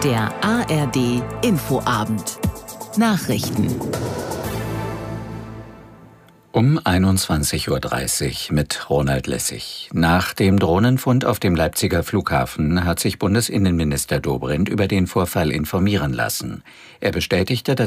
Der ARD Infoabend. Nachrichten. Um 21:30 Uhr mit Ronald Lessig. Nach dem Drohnenfund auf dem Leipziger Flughafen hat sich Bundesinnenminister Dobrindt über den Vorfall informieren lassen. Er bestätigte, dass